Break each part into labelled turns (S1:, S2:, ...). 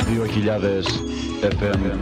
S1: 2000 FM.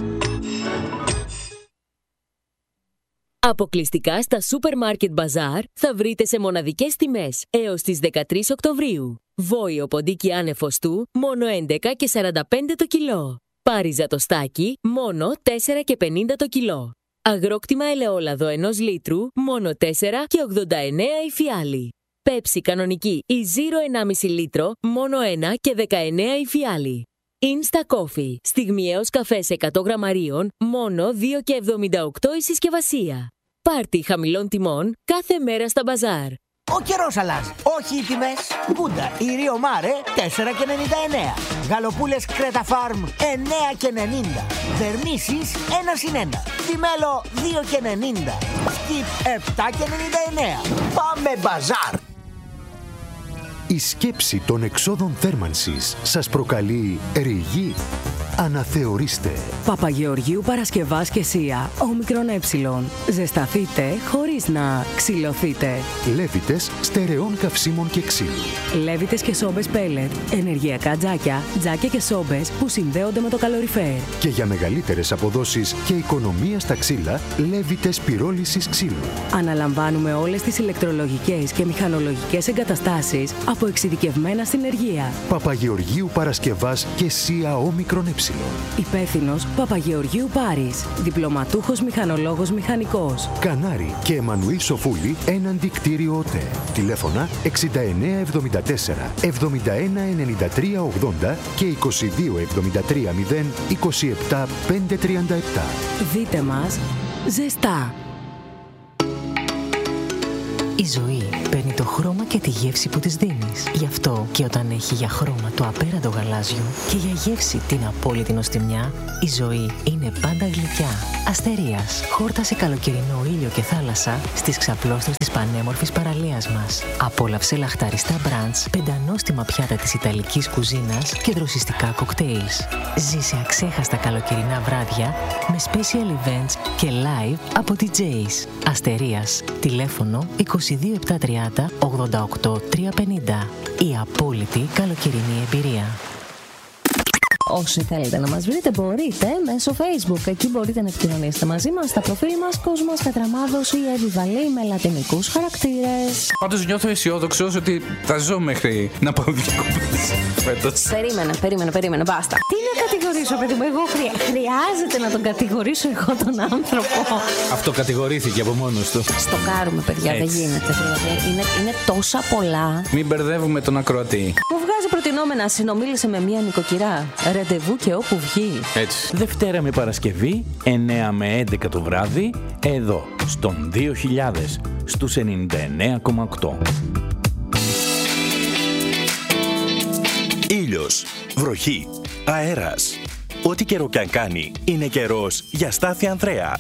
S2: Αποκλειστικά στα Supermarket Bazaar θα βρείτε σε μοναδικές τιμές έως τις 13 Οκτωβρίου. Βόηο ποντίκι άνεφος του, μόνο 11,45 το κιλό. Πάριζα το στάκι, μόνο 4,50 το κιλό. Αγρόκτημα ελαιόλαδο 1 λίτρου, μόνο 4,89 η φιάλη. Πέψη κανονική ή Zero 1,5 λίτρο, μόνο 1,19 η φιάλη. Insta Coffee, στιγμιαίος καφές 100 γραμμαρίων, μόνο 2,78 η συσκευασία. Πάρτι χαμηλών τιμών κάθε μέρα στα μπαζάρ.
S3: Ο καιρός αλλάζει. Όχι οι τιμές. Μπούντα, η Ρίο Μάρε 4,99. Γαλοπούλες Κρέτα Φάρμ 9,90. Δερμίσεις 1+1. Τιμέλο 2,90. Σκιπ 7,99. Πάμε μπαζάρ.
S4: Η σκέψη των εξόδων θέρμανσης σας προκαλεί ρηγή. Αναθεωρήστε.
S5: Παπαγεωργίου Παρασκευάς και Σία, όμικρον ε. Ζεσταθείτε χωρίς να ξυλωθείτε.
S4: Λέβητες στερεών καυσίμων και ξύλου.
S5: Λέβητες και σόμπες πέλετ, ενεργειακά τζάκια, τζάκια και σόμπες που συνδέονται με το καλοριφέρ.
S4: Και για μεγαλύτερες αποδόσεις και οικονομία στα ξύλα, λέβητες πυρόλησης ξύλου.
S5: Αναλαμβάνουμε όλες τις ηλεκτρολογικές και μηχανολογικές εγκαταστάσεις από εξειδικευμένα συνεργεία.
S4: Παπαγεωργίου Παρασκευάς και Σία όμικρον ε.
S5: Υπεύθυνος Παπαγεωργίου Πάρης. Διπλωματούχος μηχανολόγος μηχανικός.
S4: Κανάρη και Εμμανουήλ Σοφούλη έναντι κτίριο ΟΤΕ. Τηλέφωνα 6974 7193 80 και 2273 0 27 537.
S5: Δείτε μας ζεστά.
S6: Η ζωή παίρνει το χρώμα και τη γεύση που της δίνεις. Γι' αυτό και όταν έχει για χρώμα το απέραντο γαλάζιο και για γεύση την απόλυτη νοστιμιά, η ζωή είναι πάντα γλυκιά. Αστερίας. Χόρτασε καλοκαιρινό ήλιο και θάλασσα στις ξαπλώστρες της πανέμορφης παραλίας μας. Απόλαυσε λαχταριστά μπραντς, πεντανόστιμα πιάτα της ιταλικής κουζίνας και δροσιστικά κοκτέιλς. Ζήσε αξέχαστα καλοκαιρινά βράδια με special events και live από DJs. Αστερίας. Τηλέφωνο 22730 88 350. Η απόλυτη καλοκαιρινή εμπειρία.
S7: Όσοι θέλετε να μας βρείτε μπορείτε μέσω Facebook. Εκεί μπορείτε να επικοινωνήσετε μαζί μας στα προφίλ μας Κόσμας Κατραμάδος ή Εύη Βαλή με λατινικούς χαρακτήρες.
S8: Πάντως νιώθω αισιόδοξος ότι θα ζω μέχρι να πάω διακοπές φέτος.
S7: Περίμενε, μπάστα. Τι να κατηγορήσω, παιδί μου, εγώ χρειάζεται να τον κατηγορήσω εγώ τον άνθρωπο.
S8: Αυτό κατηγορήθηκε από μόνος του.
S7: Στοκάρουμε, παιδιά, δεν γίνεται. Είναι τόσα πολλά.
S8: Μην μπερδεύουμε τον ακροατή.
S7: Μου βγάζει προτινόμενα, συνομίλησε με μία νοικοκυρά. Ραντεβού και όπου βγει.
S8: Έτσι.
S9: Δευτέρα με Παρασκευή, 9 με 11 το βράδυ, εδώ, στον 2000, στους 99,8.
S10: Ήλιος, βροχή, αέρας. Ό,τι καιρό κι αν κάνει, είναι καιρός για Στάθη Ανδρέα.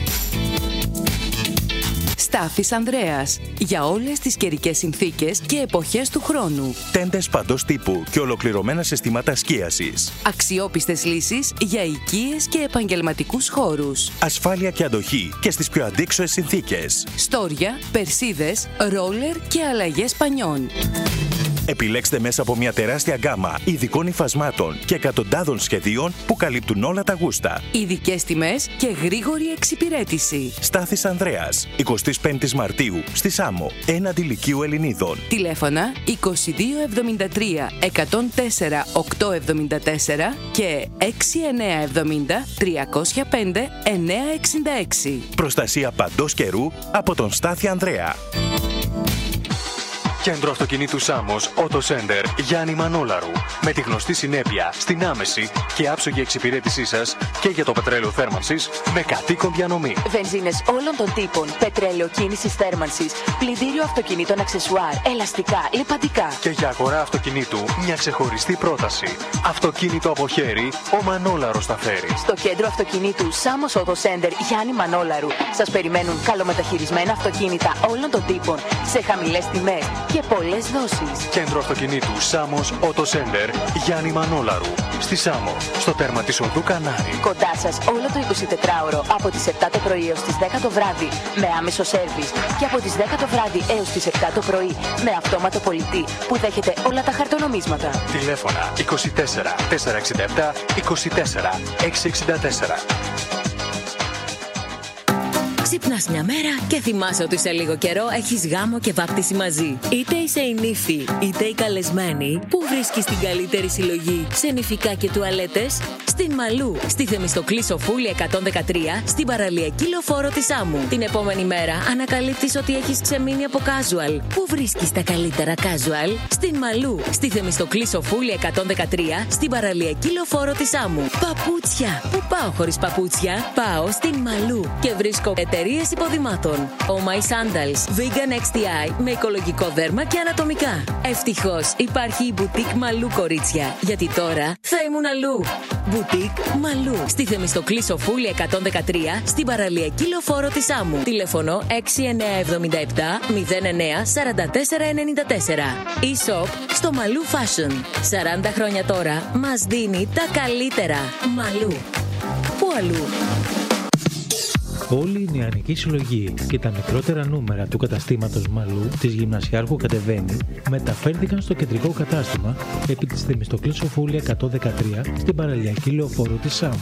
S5: Στάθης Ανδρέας. Για όλες τις καιρικές συνθήκες και εποχές του χρόνου.
S10: Τέντες παντός τύπου και ολοκληρωμένα συστήματα σκίασης.
S5: Αξιόπιστες λύσεις για οικίες και επαγγελματικούς χώρους.
S10: Ασφάλεια και αντοχή και στις πιο αντίξωες συνθήκες.
S5: Στόρια, περσίδες, ρόλερ και αλλαγές πανιών.
S10: Επιλέξτε μέσα από μια τεράστια γκάμα ειδικών υφασμάτων και εκατοντάδων σχεδίων που καλύπτουν όλα τα γούστα.
S5: Ειδικές τιμές και γρήγορη εξυπηρέτηση.
S10: Στάθης Ανδρέας, 25 Μαρτίου, στη Σάμο, έναντι Λυκείου Ελληνίδων.
S5: Τηλέφωνα 2273 104 874 και 6970 305 966.
S10: Προστασία παντός καιρού από τον Στάθη Ανδρέα. Κέντρο αυτοκινήτου Σάμος Auto Center Γιάννη Μανόλαρου. Με τη γνωστή συνέπεια στην άμεση και άψογη εξυπηρέτησή σας και για το πετρέλαιο θέρμανσης με κατοίκον διανομή.
S11: Βενζίνες όλων των τύπων, πετρέλαιο κίνησης θέρμανσης, πλυντήριο αυτοκινήτων αξεσουάρ, ελαστικά, λιπαντικά.
S10: Και για αγορά αυτοκινήτου μια ξεχωριστή πρόταση. Αυτοκίνητο από χέρι, ο Μανόλαρος τα φέρει.
S11: Στο κέντρο αυτοκινήτου Σάμος Auto Center Γιάννη Μανόλαρου σας περιμένουν καλομεταχειρισμένα αυτοκίνητα όλων των τύπων σε χαμηλές τιμές και πολλές δόσεις.
S10: Κέντρο αυτοκινήτου Σάμος Auto Center Γιάννη Μανόλαρου. στη Σάμο, στο τέρμα της οδού Κανάρι.
S11: Κοντά σας όλο το 24ωρο από τις 7 το πρωί έως τις 10 το βράδυ με άμεσο σέρβις και από τις 10 το βράδυ έως τις 7 το πρωί με αυτόματο πολιτή που δέχεται όλα τα χαρτονομίσματα.
S10: Τηλέφωνα 24 467 24 664.
S2: Ξυπνάς μια μέρα και θυμάσαι ότι σε λίγο καιρό έχεις γάμο και βάπτιση μαζί. Είτε είσαι η νύφη, είτε η καλεσμένη, που βρίσκεις την καλύτερη συλλογή σε νηφικά και τουαλέτες? Στην Μαλού, στη Θεμιστοκλή Σοφούλη 113, στην παραλιακή λεωφόρο της Σάμου. Την επόμενη μέρα ανακαλύπτεις ότι έχεις ξεμείνει από casual. Πού βρίσκεις τα καλύτερα casual? Στην Μαλού, στη Θεμιστοκλή Σοφούλη 113, στην παραλιακή λεωφόρο της Σάμου. Παπούτσια! Πού πάω χωρίς παπούτσια? Πάω στην Μαλού και βρίσκω εταιρείες υποδημάτων. Oh My Sandals, Vegan XTI με οικολογικό δέρμα και ανατομικά. Ευτυχώς υπάρχει η Boutique Μαλού, κορίτσια, γιατί τώρα θα ήμουν αλλού. Boutique Μαλού, στη Θεμιστοκλή Σοφούλη 113, στην παραλιακή λεωφόρο της Σάμου. Τηλέφωνο 6977 09 44 94. E-shop στο Μαλού Fashion. 40 χρόνια τώρα μας δίνει τα καλύτερα. Μαλού. Πού αλλού?
S12: Όλη η νεανική συλλογή και τα μικρότερα νούμερα του καταστήματος Μαλού της Γυμνασιάρχου Κατεβαίνει μεταφέρθηκαν στο κεντρικό κατάστημα επί της Θεμιστοκλής Σοφούλη 113 στην παραλιακή λεωφόρο της Σάμου.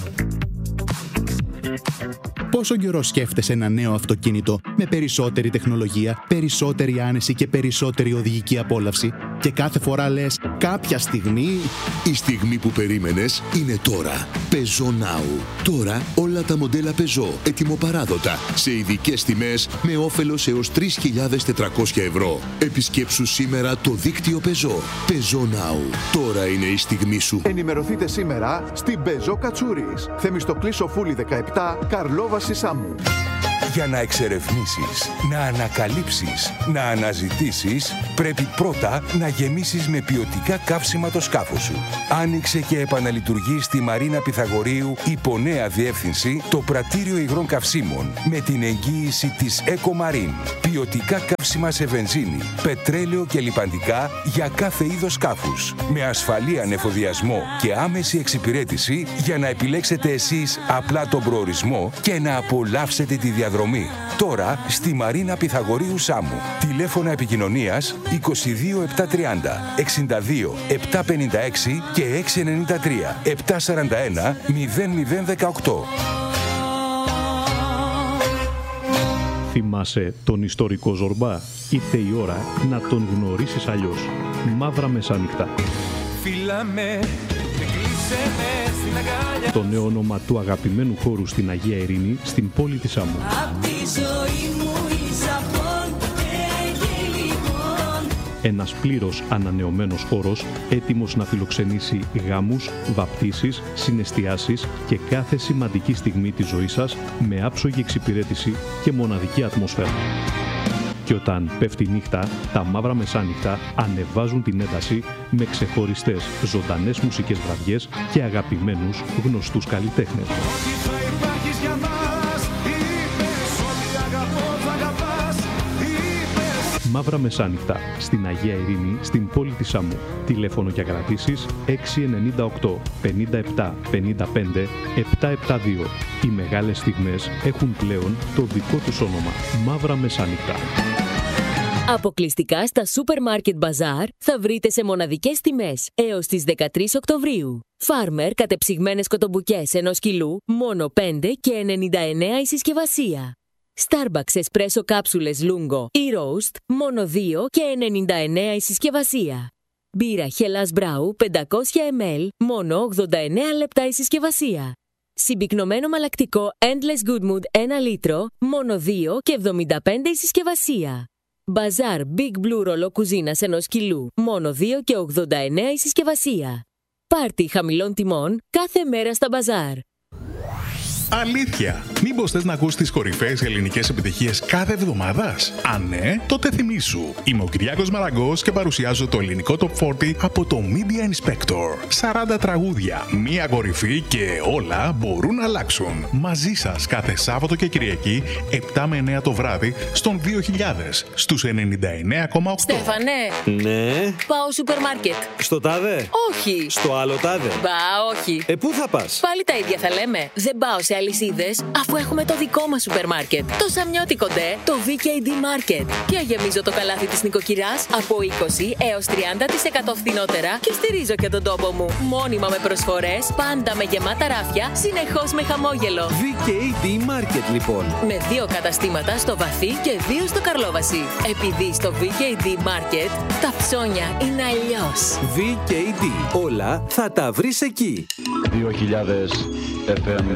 S13: Πόσο καιρό σκέφτεσαι ένα νέο αυτοκίνητο με περισσότερη τεχνολογία, περισσότερη άνεση και περισσότερη οδηγική απόλαυση και κάθε φορά λες κάποια στιγμή...
S14: Η στιγμή που περίμενες είναι τώρα. Peugeot Now. Τώρα όλα τα μοντέλα Peugeot ετοιμοπαράδοτα σε ειδικές τιμές με όφελος έως 3.400 ευρώ. Επισκέψου σήμερα το δίκτυο Peugeot. Peugeot Now. Τώρα είναι η στιγμή σου.
S15: Ενημερωθείτε σήμερα στην Peugeot Κατσούρης. Θεμιστοκλή Σοφούλη 17, Καρλόβαση Σάμου.
S16: Για να εξερευνήσεις, να ανακαλύψεις, να αναζητήσεις, πρέπει πρώτα να γεμίσεις με ποιοτικά καύσιμα το σκάφος σου. Άνοιξε και επαναλειτουργεί στη Μαρίνα Πυθαγορείου υπό νέα διεύθυνση το πρατήριο υγρών καυσίμων με την εγγύηση της EcoMarine. Ποιοτικά καύσιμα σε βενζίνη, πετρέλαιο και λιπαντικά για κάθε είδος σκάφους. Με ασφαλή ανεφοδιασμό και άμεση εξυπηρέτηση για να επιλέξετε εσείς απλά τον προορισμό και να απολαύσετε τη διαδρομή. Τώρα στη Μαρίνα Πυθαγορείου Σάμου. Τηλέφωνα επικοινωνίας 22 730 62 756 και 693 741 0018.
S17: Θυμάσαι τον ιστορικό Ζορμπά? Ήρθε η ώρα να τον γνωρίσεις αλλιώς. Μαύρα Μεσάνυχτα.
S18: Φίλαμε,
S17: το νέο όνομα του αγαπημένου χώρου στην Αγία Ειρήνη, στην πόλη της Σάμου. Ένας πλήρως ανανεωμένος χώρος, έτοιμος να φιλοξενήσει γάμους, βαπτίσεις, συναισθιάσεις και κάθε σημαντική στιγμή της ζωής σας με άψογη εξυπηρέτηση και μοναδική ατμόσφαιρα. Και όταν πέφτει νύχτα, τα Μαύρα Μεσάνυχτα ανεβάζουν την ένταση με ξεχωριστές ζωντανές μουσικές βραδιές και αγαπημένους γνωστούς καλλιτέχνες. Μαύρα Μεσάνυχτα, στην Αγία Ειρήνη, στην πόλη της Σάμου. Τηλέφωνο για κρατήσεις 698 57 55 772. Οι μεγάλες στιγμές έχουν πλέον το δικό τους όνομα. Μαύρα Μεσάνυχτα.
S2: Αποκλειστικά στα Σούπερ Μάρκετ Μπαζάρ θα βρείτε σε μοναδικές τιμές έως τις 13 Οκτωβρίου. Φάρμερ κατεψυγμένες κοτομπουκές 1 κιλού, μόνο 5 και 99 η συσκευασία. Starbucks Espresso κάψουλες Lungo ή Roast, μόνο 2 και 99 η συσκευασία. Μπύρα Hellas Brau 500 ml, μόνο 89 λεπτά η συσκευασία. Συμπυκνωμένο μαλακτικό Endless Good Mood 1 λίτρο, μόνο 2 και 75 η συσκευασία. Μπαζάρ Big Blue ρολό κουζίνας 1 κιλού, μόνο 2 και 89 η συσκευασία. Πάρτι χαμηλών τιμών κάθε μέρα στα μπαζάρ.
S19: Αλήθεια! Μήπως θες να ακούς τις κορυφαίες ελληνικές επιτυχίες κάθε εβδομάδας? Αν ναι, τότε θυμήσου. Είμαι ο Κυριάκος Μαραγκός και παρουσιάζω το ελληνικό Top 40 από το Media Inspector. 40 τραγούδια, μία κορυφή και όλα μπορούν να αλλάξουν. Μαζί σας κάθε Σάββατο και Κυριακή, 7 με 9 το βράδυ, στον 2000, στους 99,8.
S2: Στέφανε.
S20: Ναι.
S2: Πάω σούπερ μάρκετ.
S20: Στο τάδε.
S2: Όχι.
S20: Στο άλλο τάδε.
S2: Μπα, όχι.
S20: Πού θα πας?
S2: Πάλι τα ίδια θα λέμε. Δεν πάω σε αλυσίδες, αφού έχουμε το δικό μας σούπερ μάρκετ. Το Σαμιώτικο ντε, το VKD Market. Και γεμίζω το καλάθι της νοικοκυράς από 20 έως 30% φθηνότερα και στηρίζω και τον τόπο μου. Μόνιμα με προσφορές, πάντα με γεμάτα ράφια, συνεχώς με χαμόγελο.
S20: VKD Market λοιπόν.
S2: Με 2 καταστήματα στο Βαθύ και 2 στο Καρλόβαση. Επειδή στο VKD Market τα ψώνια είναι αλλιώς.
S20: VKD. Όλα θα τα βρεις εκεί.
S1: 2000 FM.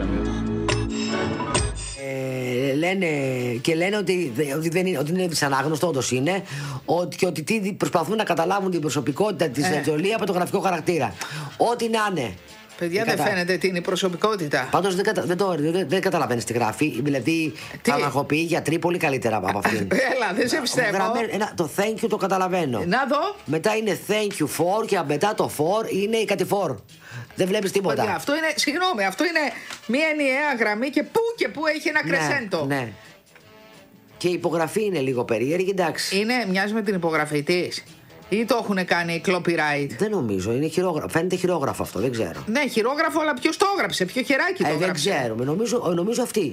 S3: Λένε ότι είναι δυσανάγνωστο, όντως είναι, ότι προσπαθούν να καταλάβουν την προσωπικότητα της Τζολί από το γραφικό χαρακτήρα. Ό,τι να είναι.
S21: Παιδιά, δεν φαίνεται τι είναι η προσωπικότητα.
S3: Πάντως δεν καταλαβαίνεις τι γράφει. Δηλαδή, φαρμακοποιοί γιατροί πολύ καλύτερα από αυτήν.
S21: Έλα, δεν σε πιστεύω.
S3: Το thank you το καταλαβαίνω.
S21: Να δω.
S3: Μετά είναι thank you for και μετά το for είναι η κατηφόρ. Δεν βλέπεις τίποτα.
S21: Παιδιά, αυτό είναι, συγγνώμη, αυτό είναι μία ενιαία γραμμή και πού έχει ένα κρεσέντο.
S3: Ναι. Και η υπογραφή είναι λίγο περίεργη, εντάξει.
S21: Μοιάζει με την υπογραφή της. Ή το έχουν κάνει copyright?
S3: Δεν νομίζω, είναι χειρόγραφο. Φαίνεται χειρόγραφο αυτό, δεν ξέρω.
S21: Ναι, χειρόγραφο, αλλά ποιος το έγραψε, ποιο χεράκι το έγραψε?
S3: Δεν ξέρουμε, νομίζω αυτή.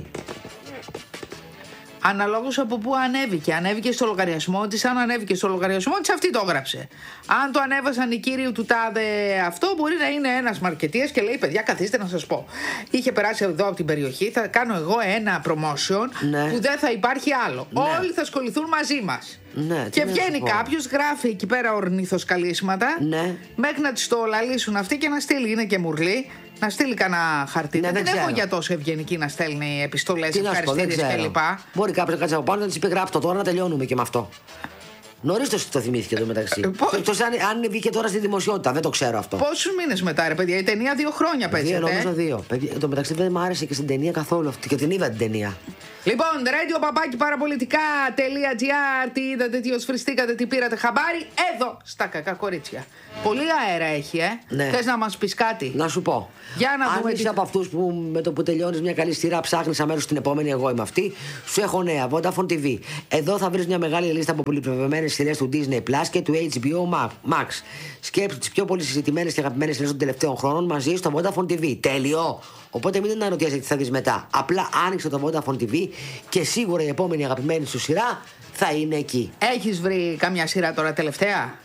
S21: Αναλόγως από πού ανέβηκε. Ανέβηκε στο λογαριασμό της. Αν ανέβηκε στο λογαριασμό της, αυτή το έγραψε. Αν το ανέβασαν οι κύριοι του τάδε αυτό, μπορεί να είναι ένας μαρκετίας και λέει: παιδιά, καθίστε να σας πω. Είχε περάσει εδώ από την περιοχή. Θα κάνω εγώ ένα promotion που δεν θα υπάρχει άλλο. Ναι. Όλοι θα ασχοληθούν μαζί μας.
S3: Ναι,
S21: και βγαίνει κάποιος, γράφει εκεί πέρα ορνηθοσκαλίσματα, μέχρι να τις το λαλήσουν αυτοί και να στείλει. Είναι και μουρλή. Να στείλει κανένα χαρτί.
S3: Ναι,
S21: δεν έχω για τόσο ευγενική να στέλνει επιστολές, ευχαριστήρες κλπ.
S3: Μπορεί κάποιος να κάτσει από πάνω να της πει: γράψτε τώρα, να τελειώνουμε και με αυτό. Νωρίς το θυμήθηκε εδώ μεταξύ. Εκτός αν βγήκε τώρα στη δημοσιότητα, δεν το ξέρω αυτό.
S21: Πόσους μήνες μετά, ρε παιδιά, η ταινία 2 χρόνια παίζεται.
S3: Νομίζω 2. Εν τω μεταξύ δεν μου άρεσε και στην ταινία καθόλου αυτή και την είδα την ταινία.
S21: Λοιπόν, radio-parapolitica.gr. Τι είδατε, τι οσφριστήκατε, τι πήρατε χαμπάρι? Εδώ, στα κακά κορίτσια. Πολύ αέρα έχει,
S3: Ναι.
S21: Θες να μας πεις κάτι?
S3: Να σου πω.
S21: Για να
S3: αν
S21: δούμε.
S3: είσαι από αυτούς που με το που τελειώνεις μια καλή σειρά ψάχνεις αμέσως στην επόμενη, εγώ είμαι αυτή, σου έχω νέα. Vodafone TV. Εδώ θα βρεις μια μεγάλη λίστα από πολυπλευρωμένες σειρές του Disney Plus και του HBO Max. Σκέψου τις πιο πολύ συζητημένες και αγαπημένες σειρές των τελευταίων χρόνων μαζί στο Vodafone TV. Τέλειο! Οπότε μην αναρωτιέσαι τι θα δεις μετά. Απλά άνοιξε το Vodafone TV και σίγουρα η επόμενη αγαπημένη σου σειρά θα είναι εκεί.
S21: Έχεις βρει καμιά σειρά τώρα τελευταία?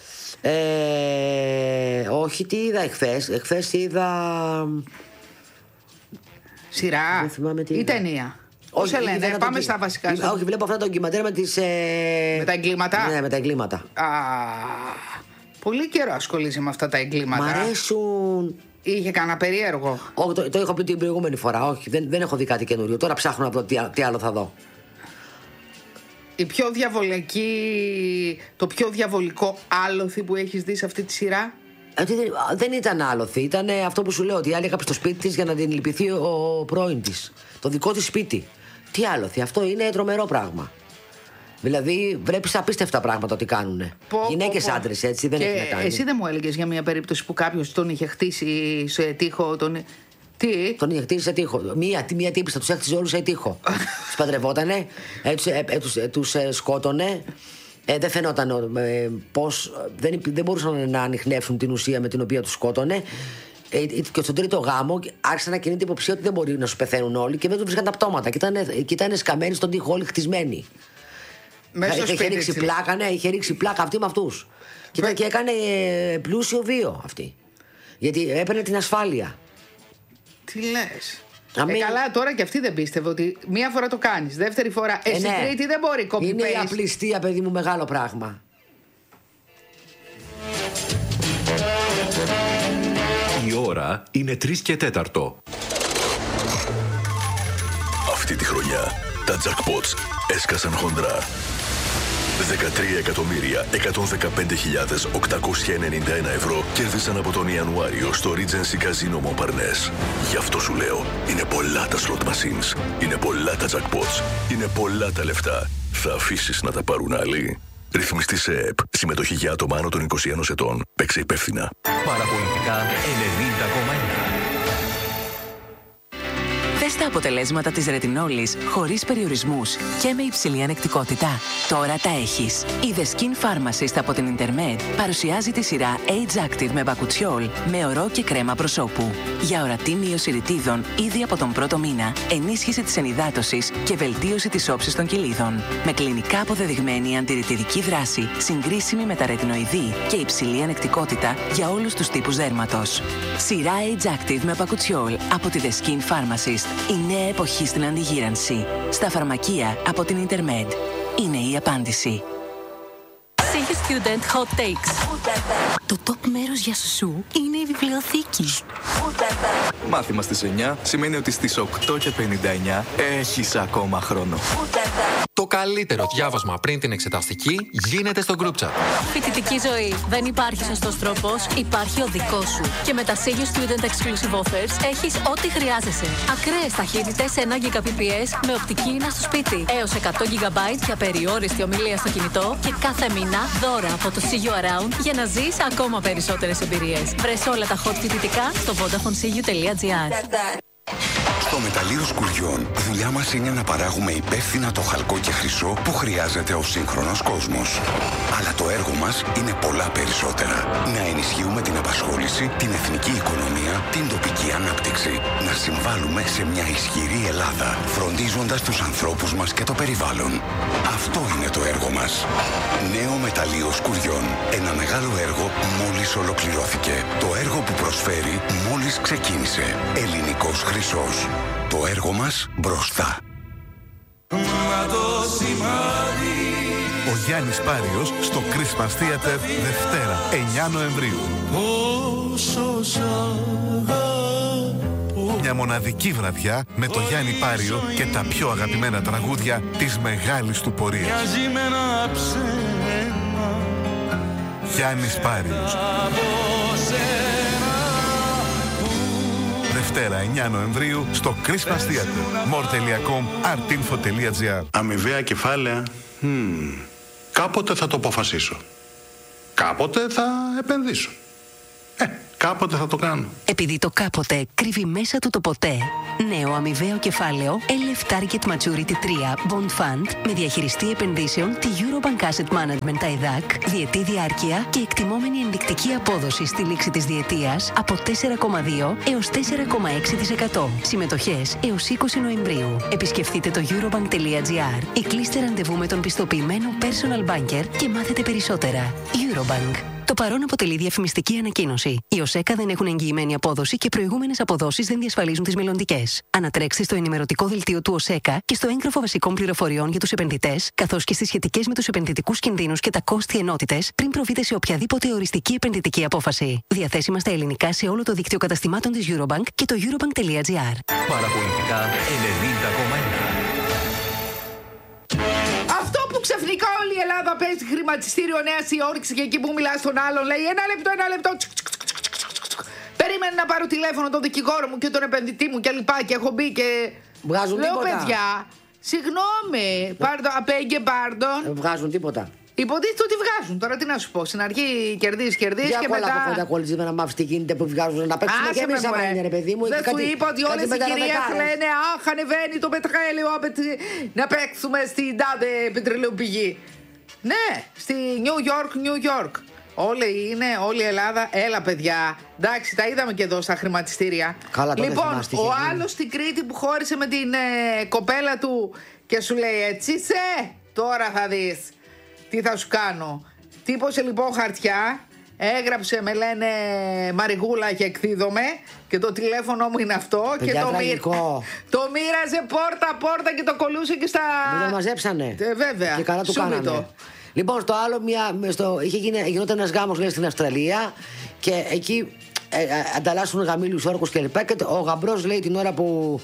S3: Όχι, τι είδα εχθές. Εχθές είδα.
S21: Σειρά ή ταινία? Όχι, λένε, πάμε στα βασικά.
S3: Όχι, βλέπω αυτά τα ντοκιμαντέρ με τις.
S21: Με τα εγκλήματα?
S3: Ναι, με τα εγκλήματα.
S21: Πολύ καιρό ασχολείσαι με αυτά τα εγκλήματα.
S3: Μ' αρέσουν.
S21: Είχε κανένα περίεργο?
S3: Όχι, το είχα πει την προηγούμενη φορά. Όχι, δεν έχω δει κάτι καινούριο. Τώρα ψάχνω να δω τι άλλο θα δω.
S21: Η πιο διαβολική, το πιο διαβολικό άλοθη που έχεις δει σε αυτή τη σειρά?
S3: Δεν ήταν άλοθη. Ήταν αυτό που σου λέω, ότι η άλλη έκαψε στο σπίτι της για να την λυπηθεί ο πρώην της. Το δικό της σπίτι. Τι άλοθη? Αυτό είναι τρομερό πράγμα. Δηλαδή βλέπεις απίστευτα πράγματα ότι κάνουνε. Γυναίκες, άντρες, έτσι δεν έχει να κάνει.
S21: Εσύ δεν μου έλεγες για μια περίπτωση που κάποιος τον είχε χτίσει σε τοίχο? Τι?
S3: Τον είχε χτίσει σε τοίχο. Μία τύπιστα τους έχτιζε όλους σε τοίχο. Τους παντρευότανε, τους σκότωνε. Δεν φαινόταν πως δεν μπορούσαν να ανιχνεύσουν την ουσία με την οποία τους σκότωνε. Και στον τρίτο γάμο άρχισε να κινείται υποψία ότι δεν μπορεί να σου πεθαίνουν όλοι και δεν του βρίσκαν τα πτώματα. Και ήταν σκαμμένοι στον τοίχο, όλοι χτισμένοι. Είχε ρίξει πλάκα, ναι, είχε ρίξει πλάκα αυτή με αυτούς. Και έκανε πλούσιο βίο αυτή. Γιατί έπαιρνε την ασφάλεια.
S21: Τι λες? Καλά, τώρα και αυτή δεν πίστευε ότι μία φορά το κάνεις, δεύτερη φορά. Εσύ τρίτη δεν μπορεί copy-paste.
S3: Είναι η απληστία, παιδί μου, μεγάλο πράγμα.
S14: Η ώρα είναι 3 και 4. Αυτή τη χρονιά τα jackpots έσκασαν χοντρά. 13.115.891 ευρώ κέρδισαν από τον Ιανουάριο στο Regency Casino Montparnasse. Γι' αυτό σου λέω, είναι πολλά τα slot machines, είναι πολλά τα jackpots, είναι πολλά τα λεφτά. Θα αφήσεις να τα πάρουν άλλοι? Ρυθμιστή σε ΕΕΠ. Συμμετοχή για άτομα άνω των 21 ετών. Παίξε υπεύθυνα.
S20: Παραπολιτικά 90,1.
S6: Δες τα αποτελέσματα της ρετινόλης χωρίς περιορισμούς και με υψηλή ανεκτικότητα. Τώρα τα έχεις. Η The Skin Pharmacist από την Intermed παρουσιάζει τη σειρά Age Active με μπακουτσιόλ, με ορό και κρέμα προσώπου. Για ορατή μείωση ρητίδων ήδη από τον πρώτο μήνα, ενίσχυση της ενυδάτωσης και βελτίωση της όψης των κυλίδων. Με κλινικά αποδεδειγμένη αντιρρητιδική δράση, συγκρίσιμη με τα ρετινοειδή και υψηλή ανεκτικότητα για όλους τους τύπους δέρματος. Σειρά Age Active με μπακουτσιόλ από τη The Skin Pharmacist. Η νέα εποχή στην αντιγύρανση. Στα φαρμακεία από την Intermed. Είναι η απάντηση.
S4: Say Student Hot Takes. Το top μέρος για σου είναι η βιβλιοθήκη.
S22: Μάθημα στις 9 σημαίνει ότι στις 8:59 έχεις ακόμα χρόνο.
S23: Το καλύτερο διάβασμα πριν την εξεταστική γίνεται στο group chat.
S4: Φοιτητική ζωή. Δεν υπάρχει σωστός τρόπος, υπάρχει ο δικός σου. Και με τα Say Student Exclusive Offers έχεις ό,τι χρειάζεσαι. Ακραίες ταχύτητες 1 Gbps με οπτική ίνα στο σπίτι. Έως 100 GB για περιόριστη ομιλία στο κινητό και κάθε μήνα δώρα από το See You Around για να ζεις ακόμα περισσότερες εμπειρίες. Βρες όλα τα hot φοιτητικά στο vodafonesiu.gr.
S24: Στο μεταλλείο Σκουριών, δουλειά μας είναι να παράγουμε υπεύθυνα το χαλκό και χρυσό που χρειάζεται ο σύγχρονος κόσμος. Αλλά το έργο μας είναι πολλά περισσότερα. Να ενισχύουμε την απασχόληση, την εθνική οικονομία, την τοπική ανάπτυξη. Να συμβάλλουμε σε μια ισχυρή Ελλάδα, φροντίζοντας τους ανθρώπους μας και το περιβάλλον. Αυτό είναι το έργο μας. Νέο μεταλλείο Σκουριών. Ένα μεγάλο έργο μόλις ολοκληρώθηκε. Το έργο που προσφέρει μόλις ξεκίνησε. Ελληνικός χρυσός. Το έργο μας μπροστά.
S25: Ο Γιάννης Πάριος στο Christmas Theater Δευτέρα 9 Νοεμβρίου. Μια μοναδική βραδιά με το Γιάννη Πάριο και τα πιο αγαπημένα τραγούδια της μεγάλης του πορείας. Γιάννης Πάριος. Δευτέρα 9 Νοεμβρίου στο Christmas Theater. more.com, artinfo.gr.
S26: Αμοιβαία κεφάλαια. Κάποτε θα το αποφασίσω. Κάποτε θα επενδύσω. Κάποτε θα το κάνω.
S6: Επειδή το κάποτε κρύβει μέσα του το ποτέ. Νέο αμοιβαίο κεφάλαιο LF Target Maturity 3 Bond Fund με διαχειριστή επενδύσεων τη Eurobank Asset Management ΤΑΙΔΑΚ, διετή διάρκεια και εκτιμόμενη ενδεικτική απόδοση στη λήξη της διετίας από 4,2 έως 4,6%. Συμμετοχές έως 20 Νοεμβρίου. Επισκεφτείτε το eurobank.gr ή κλείστε ραντεβού με τον πιστοποιημένο personal banker και μάθετε περισσότερα. Eurobank. Το παρόν αποτελεί διαφημιστική ανακοίνωση. Οι ΟΣΕΚΑ δεν έχουν εγγυημένη απόδοση και προηγούμενες αποδόσεις δεν διασφαλίζουν τις μελλοντικές. Ανατρέξτε στο ενημερωτικό δελτίο του ΟΣΕΚΑ και στο έγγραφο βασικών πληροφοριών για τους επενδυτές, καθώς και στις σχετικές με τους επενδυτικούς κινδύνους και τα κόστη ενότητες, πριν προβείτε σε οποιαδήποτε οριστική επενδυτική απόφαση. Διαθέσιμα στα ελληνικά σε όλο το δίκτυο καταστημάτων της Eurobank και το eurobank.gr.
S20: Παραπολιτικά 90,1.
S21: Αυτό που ξαφνικά όλη η Ελλάδα παίζει χρηματιστήριο Νέας Υόρκης και εκεί που μιλά στον άλλον λέει ένα λεπτό. Περίμενε να πάρω τηλέφωνο τον δικηγόρο μου και τον επενδυτή μου και λοιπά και έχω μπει και.
S3: Βγάζουν
S21: λέω
S3: τίποτα.
S21: παιδιά, συγγνώμη, απέγγε πάρντον.
S3: Δεν βγάζουν τίποτα.
S21: Υποτίθεται ότι βγάζουν. Τώρα τι να σου πω. Στην αρχή κερδίζει και μετά.
S3: Για κολλητζήμενα μαύση τι γίνεται που βγάζουν να παίξουν και εμείς άμα είναι ρε παιδί μου.
S21: Δεν σου είπα ότι όλες οι κυρίες λένε αχ ανεβαίνει το πετρέλαιο να παίξουμε στην τάδε πετρελαιοπηγή. Ναι, στη New York. Όλη η Ελλάδα, έλα παιδιά. Εντάξει, τα είδαμε και εδώ στα χρηματιστήρια.
S3: Καλά,
S21: λοιπόν, ο άλλος στην Κρήτη που χώρισε με την κοπέλα του και σου λέει έτσι τώρα θα δεις τι θα σου κάνω. Τύπωσε λοιπόν χαρτιά, έγραψε με λένε Μαριγούλα και εκδίδομαι και το τηλέφωνο μου είναι αυτό. Παιδιά, και το μοίραζε πόρτα και το κολούσε και στα.
S3: Μην το μαζέψανε.
S21: Βέβαια.
S3: Και καλά του κάνανε. Λοιπόν, στο άλλο γινόταν ένας γάμος λέει στην Αυστραλία και εκεί ανταλλάσσουν γαμήλους όρκους κλπ. Και ο γαμπρός λέει την ώρα που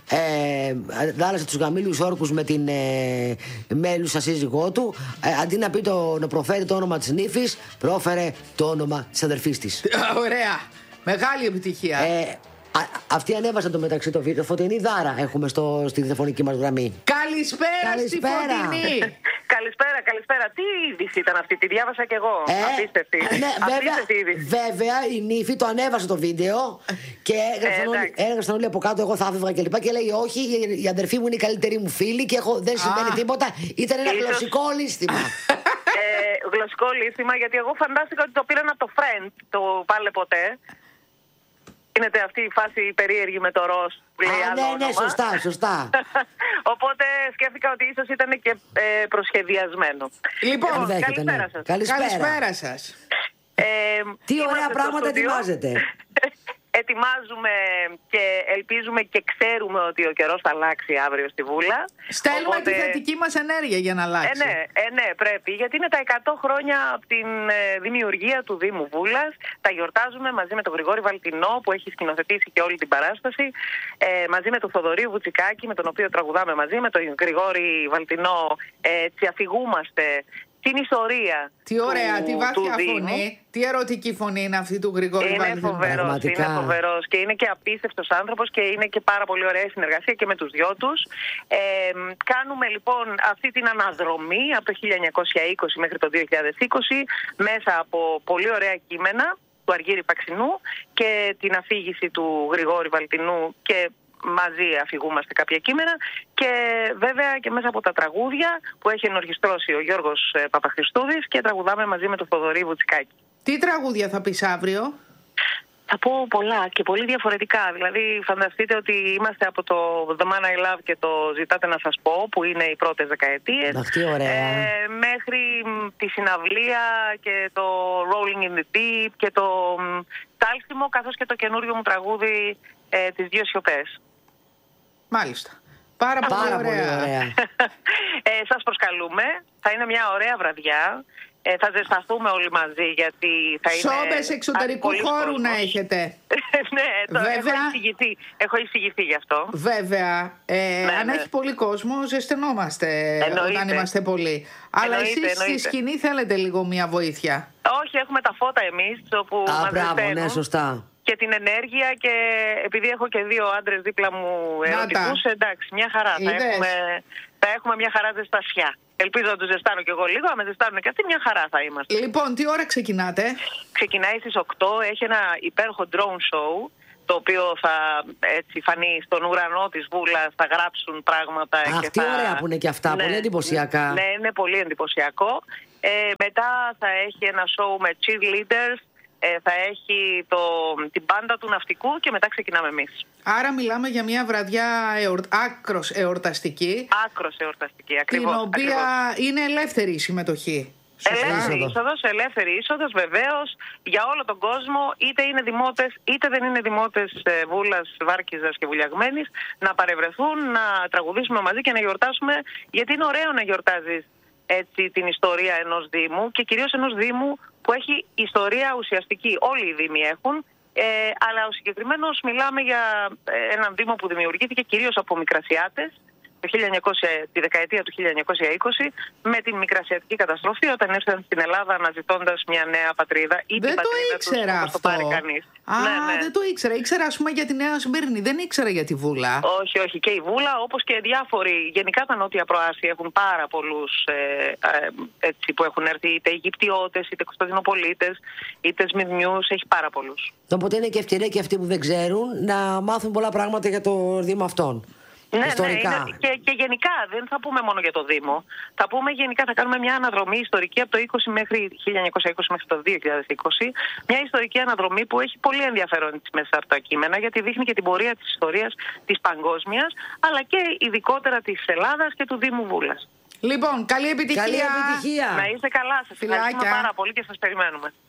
S3: δάλασε τους γαμήλιους όρκους με την μέλουσα σύζυγό του. Αντί να προφέρει το όνομα της νύφης, πρόφερε το όνομα της αδερφής της.
S21: Ωραία. Μεγάλη επιτυχία.
S3: Αυτή ανέβασε το μεταξύ το βίντεο. Φωτεινή Δάρα έχουμε στη τηλεφωνική μας γραμμή.
S21: Καλησπέρα στη Φωτεινή.
S5: Καλησπέρα. Τι είδηση ήταν αυτή, τη διάβασα κι εγώ. Απίστευτη.
S3: Ναι, βέβαια η νύφη το ανέβασε το βίντεο και έγραψαν όλοι από κάτω. Εγώ θα έφευγα κλπ. Και λέει: όχι, η αδερφή μου είναι η καλύτερη μου φίλη και δεν συμβαίνει τίποτα. Ήταν ένα γλωσσικό λύστημα.
S5: Γλωσσικό λύστημα, γιατί εγώ φαντάστηκα ότι το πήραν από το Friend, το Πάλε Ποτέ. Γίνεται αυτή η φάση περίεργη με το ροζ που λέει άλλο όνομα.
S3: Ναι, σωστά.
S5: Οπότε σκέφτηκα ότι ίσως ήταν και προσχεδιασμένο.
S21: Λοιπόν,
S5: καλησπέρα σας.
S3: Τι ωραία πράγματα ετοιμάζετε.
S5: Ετοιμάζουμε και ελπίζουμε και ξέρουμε ότι ο καιρός θα αλλάξει αύριο στη Βούλα.
S21: Στέλνουμε τη θετική μας ενέργεια για να αλλάξει.
S5: Ναι, πρέπει. Γιατί είναι τα 100 χρόνια από την δημιουργία του Δήμου Βούλας. Τα γιορτάζουμε μαζί με τον Γρηγόρη Βαλτινό που έχει σκηνοθετήσει και όλη την παράσταση. Μαζί με τον Θοδωρή Βουτσικάκη, με τον οποίο τραγουδάμε μαζί. Με τον Γρηγόρη Βαλτινό αφηγούμαστε την ιστορία.
S21: Τι ωραία, τι βάθια φωνή, τι ερωτική φωνή είναι αυτή του Γρηγόρη Βαλτινού.
S5: Είναι φοβερός και είναι και απίστευτος άνθρωπος και είναι και πάρα πολύ ωραία συνεργασία και με τους δυο τους. Κάνουμε λοιπόν αυτή την αναδρομή από το 1920 μέχρι το 2020 μέσα από πολύ ωραία κείμενα του Αργύρη Παξινού και την αφήγηση του Γρηγόρη Βαλτινού και μαζί αφηγούμαστε κάποια κείμενα και βέβαια και μέσα από τα τραγούδια που έχει ενορχιστρώσει ο Γιώργος Παπαχριστούδης και τραγουδάμε μαζί με τον Θοδωρή Βουτσικάκη.
S21: Τι τραγούδια θα πεις αύριο?
S5: Θα πω πολλά και πολύ διαφορετικά. Δηλαδή φανταστείτε ότι είμαστε από το The Man I Love και το Ζητάτε να σας πω που είναι οι πρώτες δεκαετίες μέχρι τη συναυλία και το Rolling in the Deep και το Τάλσιμο καθώς και το καινούριο μου τραγούδι τις Δύο Σιωπές.
S21: Μάλιστα. Πάρα πολύ ωραία.
S5: Σας προσκαλούμε. Θα είναι μια ωραία βραδιά. Θα ζεσταθούμε όλοι μαζί γιατί θα είναι...
S21: Σόμπες εξωτερικού χώρου να έχετε.
S5: Ναι, έχω εισηγηθεί γι' αυτό.
S21: Βέβαια, αν έχει πολύ κόσμο ζεσθενόμαστε όταν είμαστε πολλοί. Αλλά εσείς στη σκηνή θέλετε λίγο μια βοήθεια.
S5: Όχι, έχουμε τα φώτα εμείς όπου μας ζεσταίνουν.
S3: Ναι, σωστά.
S5: Και την ενέργεια και επειδή έχω και δύο άντρες δίπλα μου ερωτικούς, εντάξει, μια χαρά. Θα έχουμε μια χαρά ζεστασιά. Ελπίζω να τους ζεστάνω κι εγώ λίγο, αν με ζεστάνουν και αυτοί μια χαρά θα είμαστε.
S21: Λοιπόν, τι ώρα ξεκινάτε?
S5: Ξεκινάει στις 8, έχει ένα υπέροχο drone show, το οποίο θα φανεί στον ουρανό της Βούλας, θα γράψουν πράγματα.
S3: Τι ωραία που είναι και αυτά, πολύ εντυπωσιακά.
S5: Ναι, είναι πολύ εντυπωσιακό. Μετά θα έχει ένα show με cheerleaders, θα έχει την μπάντα του ναυτικού και μετά ξεκινάμε εμείς.
S21: Άρα μιλάμε για μια βραδιά άκρος εορταστική.
S5: Άκρος εορταστική, ακριβώς.
S21: Την οποία είναι ελεύθερη η συμμετοχή.
S5: Ελεύθερη είσοδος βεβαίως για όλο τον κόσμο, είτε είναι δημότες είτε δεν είναι δημότες Βούλας, Βάρκιζας και Βουλιαγμένης, να παρευρεθούν, να τραγουδήσουμε μαζί και να γιορτάσουμε, γιατί είναι ωραίο να γιορτάζεις έτσι την ιστορία ενός Δήμου και κυρίως ενός Δήμου που έχει ιστορία ουσιαστική. Όλοι οι Δήμοι έχουν, αλλά ο συγκεκριμένος μιλάμε για έναν Δήμο που δημιουργήθηκε κυρίως από Μικρασιάτες τη δεκαετία του 1920 με την Μικρασιατική καταστροφή όταν ήρθαν στην Ελλάδα αναζητώντας μια νέα πατρίδα ή
S21: δεν
S5: την πατρίδα
S21: το ήξερα
S5: τους,
S21: αυτό.
S5: Το πάρει κανείς.
S21: Δεν το ήξερα. Ήξερα ας πούμε για τη Νέα Σμύρνη. Δεν ήξερα για τη Βούλα.
S5: Όχι. Και η Βούλα όπως και διάφοροι γενικά τα Νότια Προάσια έχουν πάρα πολλούς που έχουν έρθει είτε Αιγυπτιώτες, είτε Κωνσταντινοπολίτες, είτε Σμυρνιούς. Έχει πάρα πολλούς.
S3: Οπότε είναι και ευκαιρία και αυτοί που δεν ξέρουν να μάθουν πολλά πράγματα για το Δήμο αυτόν.
S5: Ναι, και γενικά δεν θα πούμε μόνο για το Δήμο. Θα πούμε γενικά, θα κάνουμε μια αναδρομή ιστορική από το 1920 μέχρι το 2020. Μια ιστορική αναδρομή που έχει πολύ ενδιαφέρον μέσα από τα κείμενα, γιατί δείχνει και την πορεία της ιστορίας της παγκόσμιας, αλλά και ειδικότερα της Ελλάδας και του Δήμου Βούλας.
S21: Λοιπόν, καλή επιτυχία.
S5: Να είστε καλά. Σας ευχαριστούμε πάρα πολύ και σας περιμένουμε.